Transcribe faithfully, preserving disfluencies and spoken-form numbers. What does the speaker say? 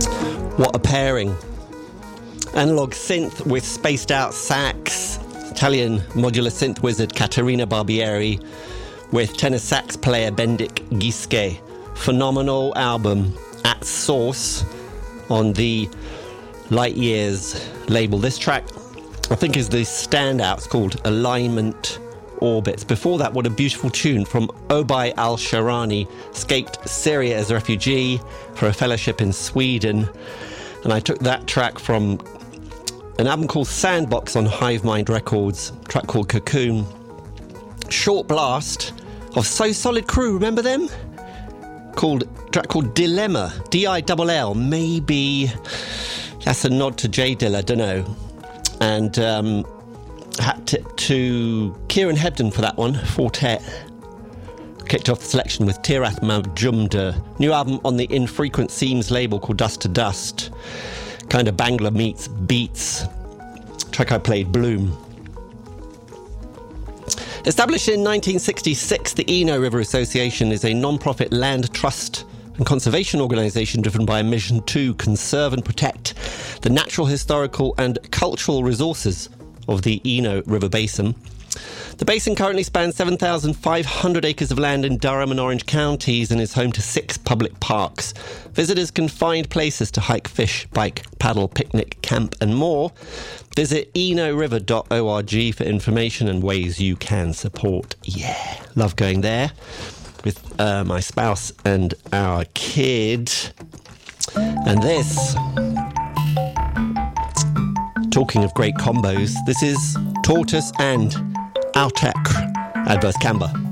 What a pairing. Analog synth with spaced out sax. Italian modular synth wizard Caterina Barbieri with tenor sax player Bendik Giske. Phenomenal album at Source on the Light Years label. This track, I think, is the standout. It's called Alignment Orbits. Before that, what a beautiful tune from Obai Al-Sharani. Escaped Syria as a refugee for a fellowship in Sweden. And I took that track from an album called Sandbox on Hive Mind Records, a track called Cocoon. Short Blast of So Solid Crew, remember them? Called a track called Dilemma, D I L L. Maybe that's a nod to J Dilla, don't know. And um, hat to, to Kieran Hebden for that one, Fortet. Kicked off the selection with Tirath Majumder. New album on the Infrequent Seams label called Dust to Dust. Kind of Bangla meets beats. Track I played, Bloom. Established in nineteen sixty-six, the Eno River Association is a non-profit land trust and conservation organisation driven by a mission to conserve and protect the natural, historical and cultural resources of the Eno River Basin. The basin currently spans seven thousand five hundred acres of land in Durham and Orange counties and is home to six public parks. Visitors can find places to hike, fish, bike, paddle, picnic, camp and more. Visit eno river dot org for information and ways you can support. Yeah, love going there with uh, my spouse and our kid. And this, talking of great combos, this is Tortoise and Autek Adverse Camber.